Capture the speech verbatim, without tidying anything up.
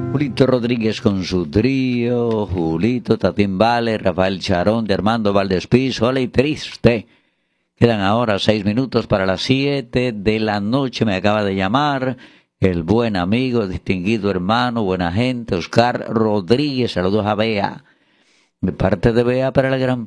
Julito Rodríguez con su trío, Julito, Tatín Vale, Rafael Charón, de Armando Valdespí, Sola y Triste. Quedan ahora seis minutos para las siete de la noche. Me acaba de llamar el buen amigo, distinguido hermano, buena gente, Oscar Rodríguez. Saludos a Bea. De parte de Bea para la gran